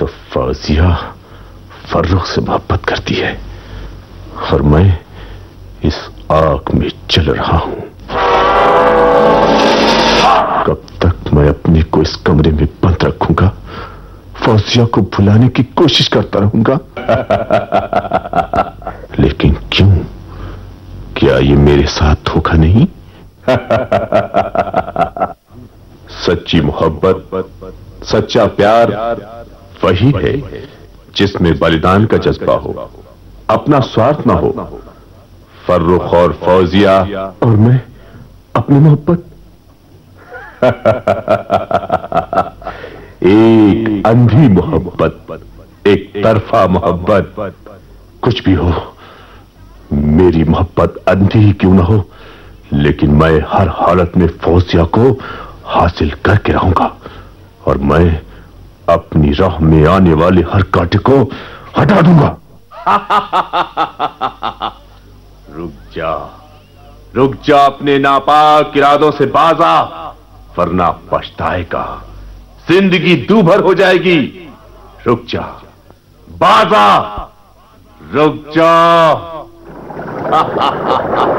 तो फौजिया फर्रुख से मोहब्बत करती है और मैं इस आग में जल रहा हूं। कब तक मैं अपने को इस कमरे में बंद रखूंगा, फौजिया को भुलाने की कोशिश करता रहूंगा। लेकिन क्यों? क्या ये मेरे साथ धोखा नहीं? सच्ची मोहब्बत, सच्चा प्यार वही है जिसमें बलिदान का जज्बा हो, अपना स्वार्थ ना हो। फर्रुख और फौजिया और मैं अपनी मोहब्बत एक अंधी मोहब्बत, एक तरफा मोहब्बत। कुछ भी हो, मेरी मोहब्बत अंधी ही क्यों ना हो, लेकिन मैं हर हालत में फौजिया को हासिल करके रहूंगा और मैं अपनी राह में आने वाले हर कांटे को हटा दूंगा। रुक जा अपने नापाक इरादों से बाजा, वरना पछताएगा, जिंदगी दूभर हो जाएगी। रुक जा बाजा, रुक जा।